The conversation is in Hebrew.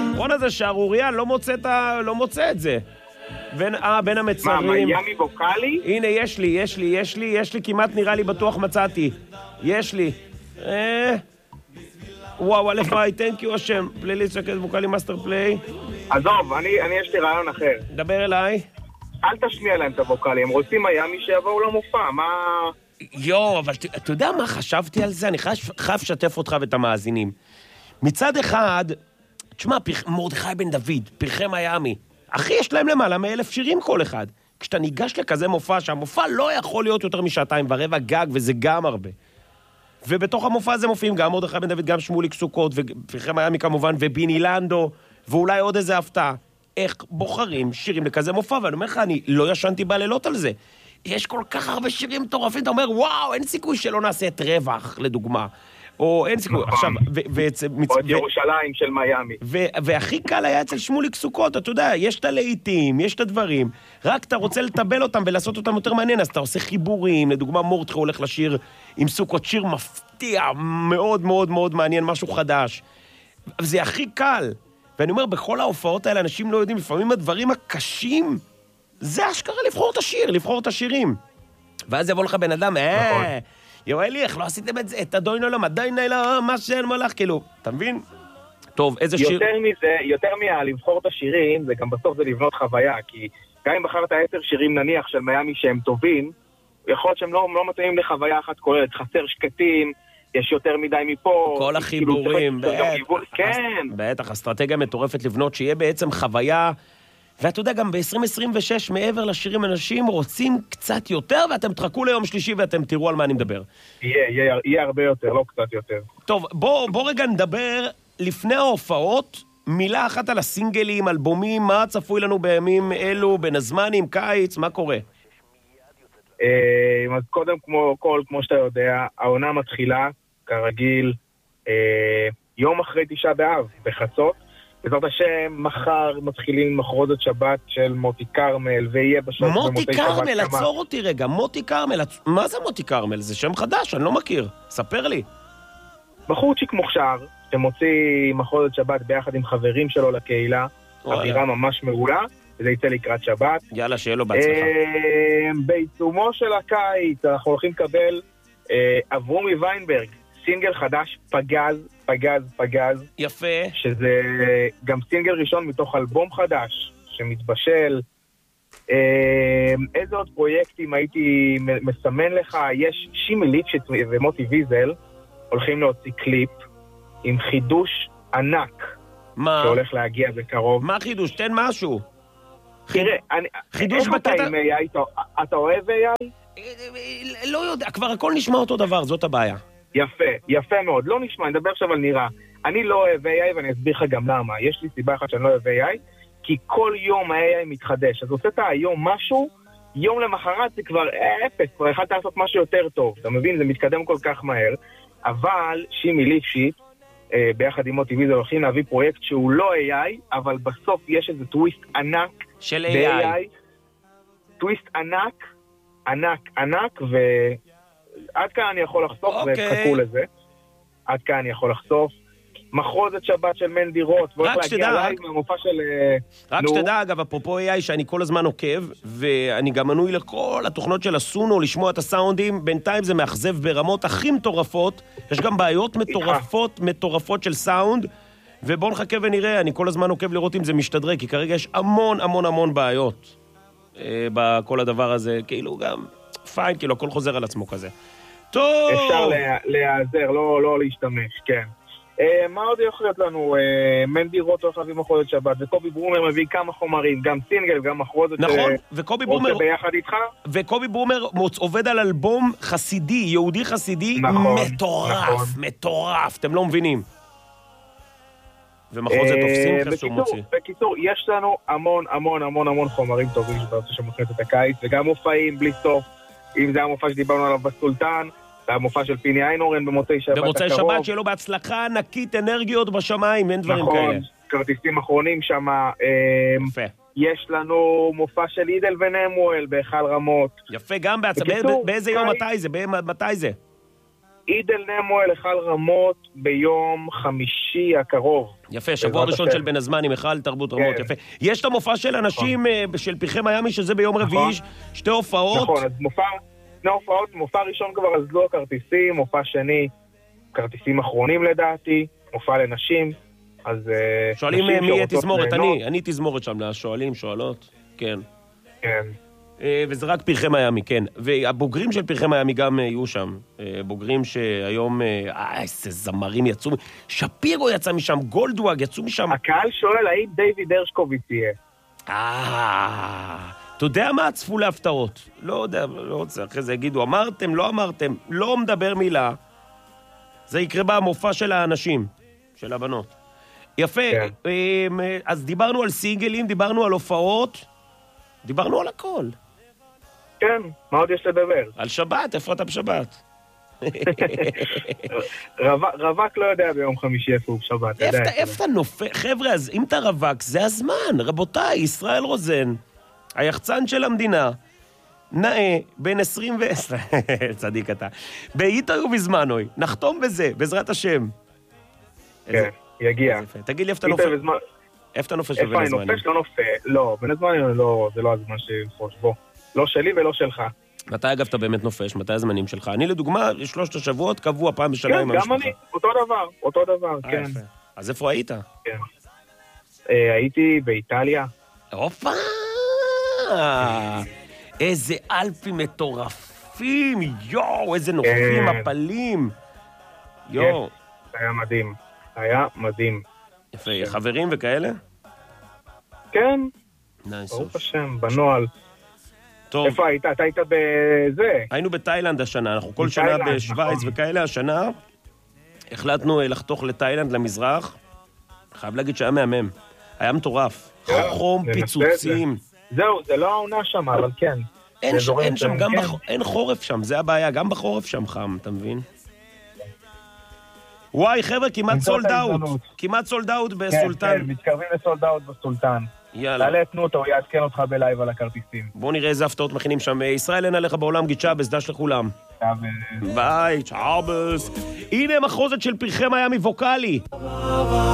רונה זה שערוריה, לא מוצא את זה. בין המצרים. מה, מיאמי ווקלי? הנה, יש לי, כמעט נראה לי בטוח מצאתי. יש לי. וואו, אלף ביי, תנק יו השם. פלייליסט שקט ווקלי מאסטר פליי. עזוב, אני יש לי רעיון אחר. דבר אליי. אל תשמיע להם את הווקלי, הם רוצים מיאמי שיבואו למופע, מה... אבל אתה יודע מה חשבתי על זה? אני חייב לשתף אותך ואת המאזינים. מצד אחד, תשמע, מרדכי בן דוד, פרחי מיאמי, אחי, יש להם למעלה מ1,000 שירים כל אחד. כשאתה ניגש לכזה מופע, שהמופע לא יכול להיות יותר מ2.25 גג, וזה גם הרבה. ובתוך המופע הזה מופיעים גם מרדכי בן דוד, גם שמוליק סוכות, ופרחי מיאמי כמובן, וביני לנדו, ואולי עוד איזה הפתעה. איך בוחרים שירים לכזה מופע? ואני אומר לך, אני לא ישנתי בלילות על זה. יש כל כך הרבה שירים מטורפים, אתה אומר, וואו, אין סיכוי שלא נעשה את רווח, לדוגמה. או אין סיכוי, עכשיו... או את ירושלים של מיאמי. והכי קל היה אצל שמוליק סוכות, אתה יודע, יש את הלהיטים, יש את הדברים, רק אתה רוצה לטבל אותם ולעשות אותם יותר מעניין, אז אתה עושה חיבורים, לדוגמה מורדכי הולך לשיר עם סוכות, שיר מפתיע, מאוד מאוד מאוד מעניין, משהו חדש. זה הכי קל. ואני אומר, בכל ההופעות האלה אנשים לא יודעים, לפעמים הדברים הקשים, זה אשכרה לבחור את השיר, לבחור את השירים. ואז יבוא לך בן אדם, יואלי, איך לא עשיתם את זה? את הדוינו לא, מדוינו לא, מה שאין מולך, כאילו, אתה מבין? טוב, איזה שיר... יותר מזה, יותר לבחור את השירים, זה גם בסוף זה לבנות חוויה, כי גם אם בחרת 10 שירים נניח של מיאמי שהם טובים, יכול להיות שהם לא מתאימים לחוויה אחת כוללת, חסר שקטים, יש יותר מדי מפה... כל החיבורים, כן. בטח, אסטרטגיה מטורפת לבנות, שיהיה בעצם חוויה... ואתה יודע, גם ב-2026, מעבר לשירים, אנשים רוצים קצת יותר, ואתם תחכו ליום שלישי ואתם תראו על מה אני מדבר. יהיה הרבה יותר, לא קצת יותר. טוב, בוא רגע נדבר לפני ההופעות, מילה אחת על הסינגלים, אלבומים, מה צפוי לנו בימים אלו, בין הזמנים, קיץ, מה קורה? אז קודם כמו שאתה יודע, העונה מתחילה, כרגיל, יום אחרי 9 באב, בחצות, בעזרת השם, מחר מתחילים מחרוזת שבת של מוטי קרמל, ויהיה בשבת מוטי קרמל, עצור אותי רגע, מוטי קרמל, מה זה מוטי קרמל? זה שם חדש, אני לא מכיר, ספר לי. בחורצ'יק מוכשר, שמוציא מחרוזת שבת ביחד עם חברים שלו לקהילה, אווירה ממש מעולה, וזה יצא לקראת שבת. יאללה, שיהיה לו בהצלחה. בעיצומו של הקיץ, אנחנו הולכים לקבל אברומי ויינברג, סינגל חדש, פגז. יפה. שזה גם סינגל ראשון מתוך אלבום חדש, שמתבשל. איזה עוד פרויקטים הייתי מסמן לך? יש שימי ליפשיץ ומוטי ויזל, הולכים להוציא קליפ עם חידוש ענק. מה? שהולך להגיע בקרוב. מה חידוש? תן משהו. תראה, חידוש בקטע... אתה אוהב AI? לא יודע, כבר הכל נשמע אותו דבר, זאת הבעיה. יפה מאוד. לא נשמע, אני מדבר עכשיו על נראה. אני לא אוהב AI ואני אסביר לך גם למה. יש לי סיבה אחת שאני לא אוהב AI, כי כל יום ה-AI מתחדש. אז עושית היום משהו, יום למחרת זה כבר אפס, כבר יכולת לעשות משהו יותר טוב. אתה מבין? זה מתקדם כל כך מהר. אבל שימי ליפשיץ, ביחד עם מוטי ויזל, הולכים להביא פרויקט שהוא לא AI, אבל בסוף יש איזה טוויסט ענק של AI. טוויסט ענק, ועד כאן אני יכול לחשוף, ותחכו לזה. עד כאן אני יכול לחשוף. מחרוזת שבת של מנדי רוט, ואיך להגיע לייב מהמופע של... רק שתדע, אגב, אפרופו AI, שאני כל הזמן עוקב, ואני גם מנוי לכל התוכנות של הסונו, לשמוע את הסאונדים, בינתיים זה מאכזב ברמות הכי מטורפות, יש גם בעיות מטורפות של סאונד, ובואו נחכה ונראה, אני כל הזמן עוקב לראות אם זה משתדרג, כי כרגע יש המון בעיות בכל הדבר הזה, כאילו גם פיין, כאילו הכל חוזר על עצמו כזה. טוב! אפשר להיעזר, לא להשתמש, כן. מה עוד יכול להיות לנו? מנדי רוט הולך להביא מחרוזת שבת, וקובי ברומר מביא כמה חומרים, גם סינגל, גם מחרוזת נכון, וקובי ברומר ביחד איתך. וקובי ברומר עובד על אלבום חסידי, יהודי חסידי, מטורף, אתם לא מבינים. ומחרוזת תופסים חסו מוציא. בקיצור, יש לנו המון חומרים טובים שמוכנת את הקיץ, וגם מופעים בלי סוף, אם זה המופע שדיברנו עליו בסולטן, והמופע של פיני איינורן במוצאי שבת הקרוב. במוצאי שבת שלו בהצלחה ענקית, אנרגיות בשמיים, אין דברים כאלה. נכון, כרטיסים אחרונים שם. יפה. יש לנו מופע של אידל ונמואל בהיכל רמות. יפה, גם באיזה יום, מתי זה? עיד אל נמואל היכל רמות ביום חמישי הקרוב. יפה, שבוע ראשון של בן הזמן עם היכל תרבות רמות, יפה. יש את המופע של אנשים של פרחי מיאמי, שזה ביום רביעי, שתי הופעות. נכון, אז שני הופעות, מופע ראשון כבר עזלו הכרטיסים, מופע שני, כרטיסים אחרונים לדעתי, מופע לנשים, אז... שואלים מי יהיה תזמורת, אני תזמורת שם, שואלים, שואלות, כן. כן. וזה רק פרחי מיאמי, כן. והבוגרים של פרחי מיאמי גם יהיו שם. בוגרים שהיום... איזה זמרים יצאו... שפירו יצא משם, גולדוואג יצאו משם. הקהל שואל האם דיוויד הרשקוביץ יהיה. אתה יודע מה צפו להפתעות? לא יודע, לא רוצה, אחרי זה יגידו, אמרתם, לא אמרתם, לא מדבר מילה. זה יקרה במופע של האנשים, של הבנות. יפה, אז דיברנו על סינגלים, דיברנו על הופעות, דיברנו על הכל. כן, מה עוד יש לדבר? על שבת, איפה אתה בשבת? רווק לא יודע ביום חמישי איפה הוא בשבת. איפה אתה נופל? חבר'ה, אז אם אתה רווק, זה הזמן. רבותיי, ישראל רוזן, היחצן של המדינה, נאה, בין 20 צדיק אתה. באיתו ובזמנוי, נחתום בזה, בעזרת השם. כן, יגיע. תגיד לי איפה אתה נופל. איפה אתה נופש בבין הזמנים? איפה אני נופש? לא נופל. לא, בין הזמנים זה לא הזמן שלפוש. בוא. לא שלי ולא שלך. מתי אגב אתה באמת נופש? מתי הזמנים שלך? אני לדוגמה, 3 שבועות קבוע פעם בשנה עם המשפחה. כן, גם אני. אותו דבר, כן. אז איפה היית? כן. הייתי באיטליה. הופה! איזה אלפים מטורפים! יואו, איזה נופים מפלים! יואו. היה מדהים. יפה, חברים וכאלה? כן. נייס. ברוך השם, בנועל. טוב. איפה היית? אתה היית בזה? היינו בתאילנד השנה, אנחנו כל שנה בשוויץ וכאלה. השנה החלטנו לחתוך לתאילנד למזרח. חייב להגיד שהיה מהמם. היה מטורף. חום, פיצוצים. זהו, זה לא העונה שם, אבל כן. אין שם, אין חורף שם, זה הבעיה. גם בחורף שם חם, אתה מבין? וואי, חבר'ה, כמעט סולד אאוט. כמעט סולד אאוט בסולטן. כן, מתקרבים לסולד אאוט בסולטן. יאללה. תעלה את נוטו, יעדכן אותך בלייב על הכרטיסים. בוא נראה איזה הפתעות מכינים שם. ישראל אין עליך בעולם, גיד שבס, דש לכולם. ביי, שבס. הנה מחוזת של פרחי מיאמי ווקלי.